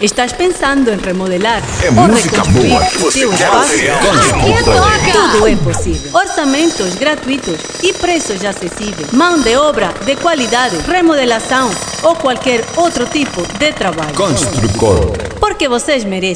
Estás pensando em remodelar É ou música reconstruir boa. o Você teu quer espaço? Aqui toca! Tudo é possível. Orçamentos gratuitos e preços acessíveis. Mão de obra de qualidade, remodelação ou qualquer outro tipo de trabalho. Construcor. Porque vocês merecem.